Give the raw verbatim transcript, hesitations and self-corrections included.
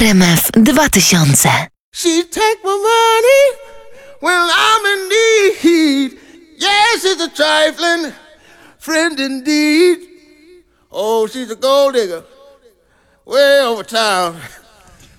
M F dwa tysiące. She take my money when I'm in need. Yes, she's a trifling friend indeed. Oh, she's a gold digger way over town.